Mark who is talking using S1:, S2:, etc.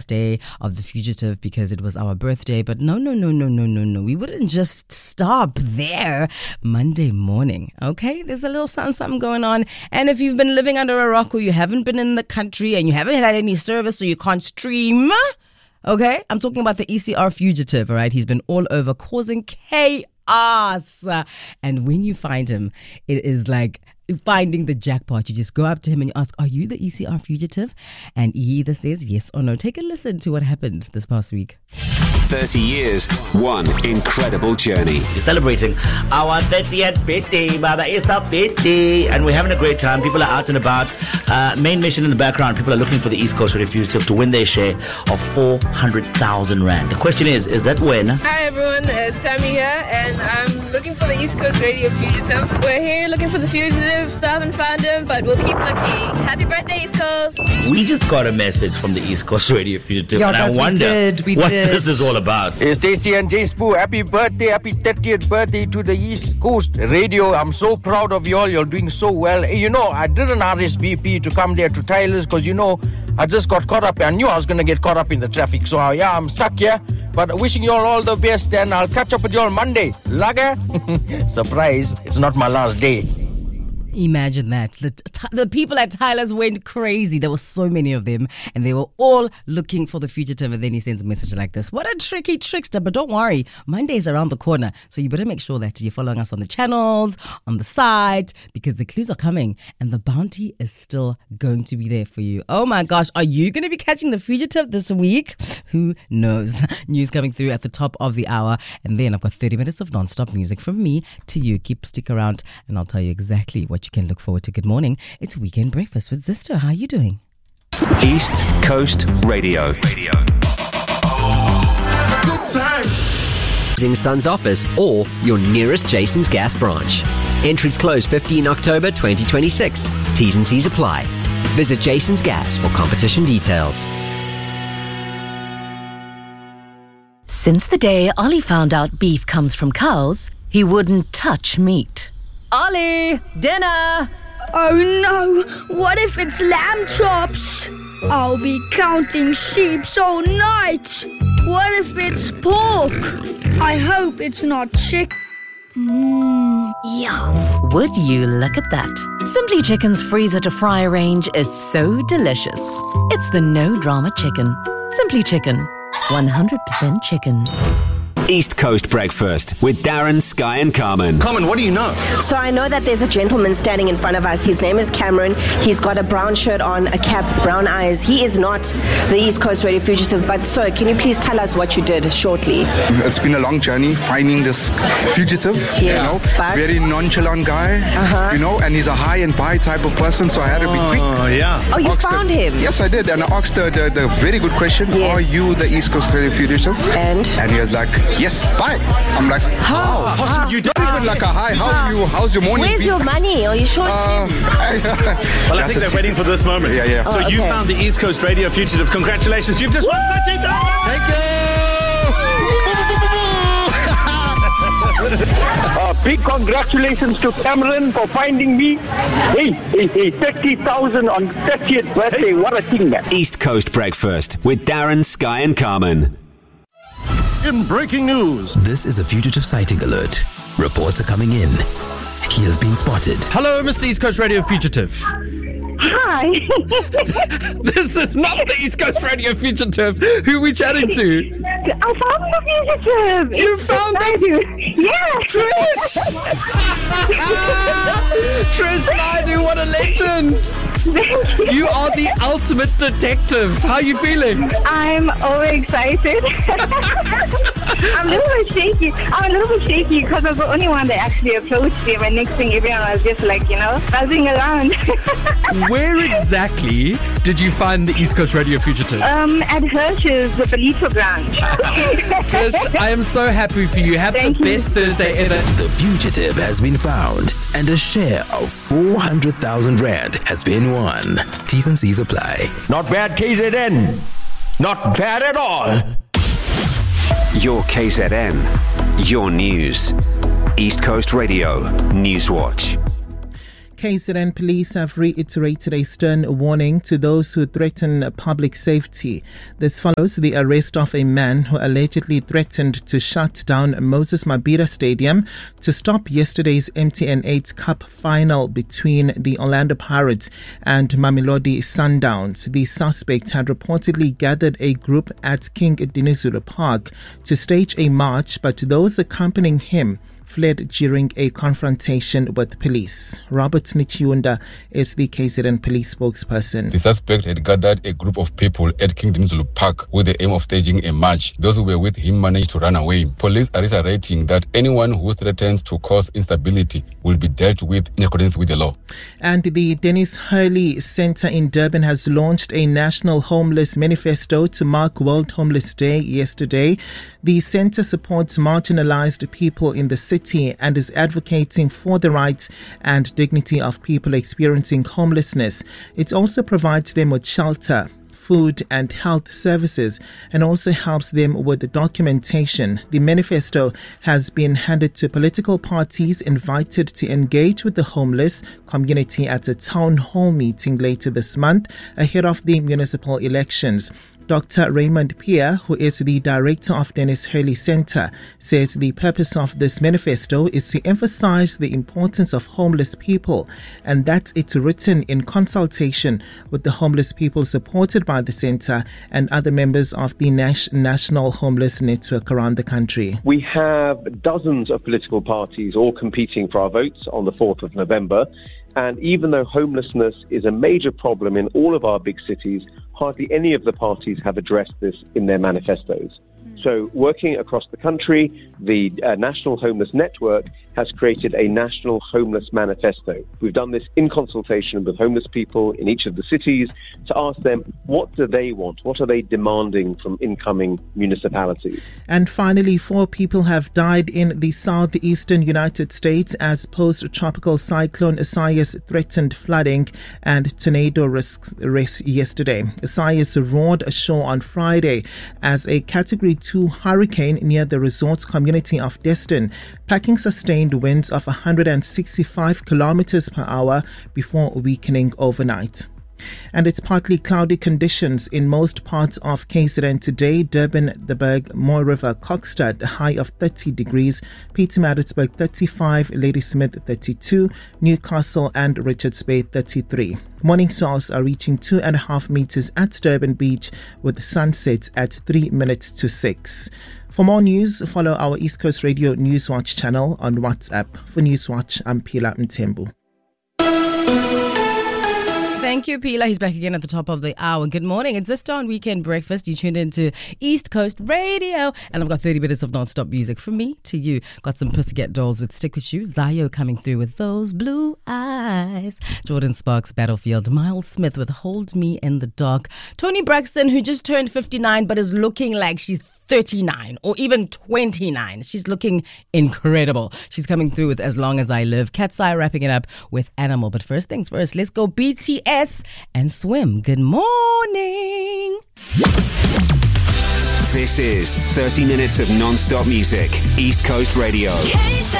S1: last day of The Fugitive because it was our birthday. But no. We wouldn't just stop there. Monday morning, okay? There's a little something going on. And if you've been living under a rock or you haven't been in the country and you haven't had any service so you can't stream, okay? I'm talking about the ECR Fugitive, all right? He's been all over causing chaos. And when you find him, it is like finding the jackpot. You just go up to him and you ask, are you the ECR Fugitive? And he either says yes or no. Take a listen to what happened this past week.
S2: 30 years, one incredible journey.
S3: We're celebrating our 30th birthday, Baba. It's our birthday. And we're having a great time. People are out and about. Main mission in the background, people are looking for the East Coast Radio Fugitive to win their share of 400,000 Rand. The question is that when?
S4: Hi everyone, it's Sammy here and I'm looking for the East Coast Radio Fugitive. We're here looking for the fugitive, still haven't found him, but we'll keep looking. Happy birthday, East Coast!
S3: We just got a message from the East Coast Radio Fugitive, and I wonder what this is all about.
S5: Hey, Stacey and Jay Spoo, happy birthday, happy 30th birthday to the East Coast Radio. I'm so proud of you all. You're doing so well. Hey, I didn't RSVP to come there to Tyler's because, I just got caught up. I knew I was going to get caught up in the traffic. So, I'm stuck here. But wishing you all the best, and I'll catch up with you all Monday. Lager? Surprise, it's not my last day.
S1: Imagine that. The people at Tyler's went crazy. There were so many of them and they were all looking for the fugitive, and then he sends a message like this. What a tricky trickster. But don't worry, Monday's around the corner. So you better make sure that you're following us on the channels, on the site, because the clues are coming and the bounty is still going to be there for you. Oh my gosh, are you going to be catching the fugitive this week? Who knows? News coming through at the top of the hour. And then I've got 30 minutes of non-stop music from me to you. Stick around and I'll tell you exactly what you can look forward to. Good morning. It's Weekend Breakfast with Zisto. How are you doing?
S2: East Coast Radio.
S6: Good time.
S7: Son's office or your nearest Jason's Gas branch. Entries close 15 October 2026. T's and C's apply. Visit Jason's Gas for competition details.
S8: Since the day Ollie found out beef comes from cows, he wouldn't touch meat.
S9: Ollie, dinner!
S10: Oh no, what if it's lamb chops? I'll be counting sheep all night. What if it's pork? I hope it's not chicken.
S8: Yum. Would you look at that? Simply Chicken's freezer to fry range is so delicious. It's the no drama chicken. Simply Chicken, 100% chicken.
S2: East Coast Breakfast with Darren, Sky and Carmen.
S6: Carmen, what do you know?
S11: So I know that there's a gentleman standing in front of us. His name is Cameron. He's got a brown shirt on, a cap, brown eyes. He is not the East Coast Radio Fugitive. But sir, can you please tell us what you did shortly?
S12: It's been a long journey finding this fugitive.
S11: Yes,
S12: very nonchalant guy. And he's a high and buy type of person. So I had to be quick.
S6: Oh yeah.
S11: Oh, you found him?
S12: Yes, I did. And I asked the very good question.
S11: Yes.
S12: Are you the East Coast Radio Fugitive?
S11: And
S12: he was like, yes, bye. I'm like, how? You didn't even like a hi. How's your morning?
S11: Where's your money? Are you sure?
S6: Well, I think they're waiting for this moment.
S12: Yeah.
S6: So you found the East Coast Radio Fugitive. Congratulations. You've just won 30,000.
S12: Thank you.
S5: Big congratulations to Cameron for finding me. Hey, 30,000 on 30th birthday. What a thing, man.
S2: East Coast Breakfast with Darren, Sky and Carmen.
S13: In breaking news,
S14: this is a fugitive sighting alert. Reports are coming in. He has been spotted.
S13: Hello, Mr. East Coast Radio Fugitive.
S15: Hi.
S13: This is not the East Coast Radio Fugitive. Who are we chatting to?
S15: I found the fugitive.
S13: You found
S15: Naidu. Yeah.
S13: Trish Naidu, what a legend. You are the ultimate detective. How are you feeling?
S15: I'm overexcited. I'm a little bit shaky because I was the only one that actually approached him, and next thing everyone was just like, buzzing around.
S13: Where exactly did you find the East Coast Radio Fugitive?
S15: At Hirsch's, the Belito branch.
S13: Trish, I am so happy for you. Have the best Thursday ever.
S14: The fugitive has been found, and a share of 400,000 Rand has been won. T's and C's apply.
S5: Not bad, KZN. Not bad at all.
S2: Your KZN, your news. East Coast Radio News Watch.
S16: KZN police have reiterated a stern warning to those who threaten public safety. This follows the arrest of a man who allegedly threatened to shut down Moses Mabhida Stadium to stop yesterday's MTN 8 Cup final between the Orlando Pirates and Mamelodi Sundowns. The suspect had reportedly gathered a group at King Dinizulu Park to stage a march, but those accompanying him fled during a confrontation with police. Robert Nichiunda is the KZN police spokesperson.
S17: The suspect had gathered a group of people at King Dinizulu Park with the aim of staging a march. Those who were with him managed to run away. Police are reiterating that anyone who threatens to cause instability will be dealt with in accordance with the law.
S16: And the Dennis Hurley Centre in Durban has launched a national homeless manifesto to mark World Homeless Day yesterday. The centre supports marginalised people in the city and is advocating for the rights and dignity of people experiencing homelessness. It also provides them with shelter, food and health services, and also helps them with the documentation. The manifesto has been handed to political parties invited to engage with the homeless community at a town hall meeting later this month ahead of the municipal elections. Dr. Raymond Pierre, who is the director of Dennis Hurley Centre, says the purpose of this manifesto is to emphasize the importance of homeless people and that it's written in consultation with the homeless people supported by the centre and other members of the National Homeless Network around the country.
S18: We have dozens of political parties all competing for our votes on the 4th of November. And even though homelessness is a major problem in all of our big cities, hardly any of the parties have addressed this in their manifestos. So working across the country, the National Homeless Network has created a National Homeless Manifesto. We've done this in consultation with homeless people in each of the cities to ask them, what do they want? What are they demanding from incoming municipalities?
S16: And finally, 4 people have died in the southeastern United States as post-tropical cyclone Isaias threatened flooding and tornado risks yesterday. Isaias roared ashore on Friday as a Category 2 hurricane near the resort community of Destin, packing sustained winds of 165 kilometers per hour before weakening overnight. And it's partly cloudy conditions in most parts of KZN today. Durban, the Berg, Moore River, Kokstad, a high of 30 degrees. Pietermaritzburg 35, Ladysmith 32, Newcastle and Richards Bay 33. Morning swells are reaching 2.5 meters at Durban Beach with sunsets at 3 minutes to 6. For more news, follow our East Coast Radio Newswatch channel on WhatsApp. For Newswatch, I'm Pila Mtembu.
S1: Thank you, Pila. He's back again at the top of the hour. Good morning. It's this on Weekend Breakfast. You tuned into East Coast Radio. And I've got 30 minutes of non-stop music from me to you. Got some Pussycat Dolls with Stick With You. Zayo coming through with Those Blue Eyes. Jordan Sparks, Battlefield. Miles Smith with Hold Me in the Dark. Toni Braxton, who just turned 59 but is looking like she's 39 or even 29. She's looking incredible. She's coming through with As Long As I Live. Cat's Eye wrapping it up with Animal. But first things first, let's go BTS and Swim. Good morning.
S2: This is 30 minutes of non-stop music. East Coast Radio.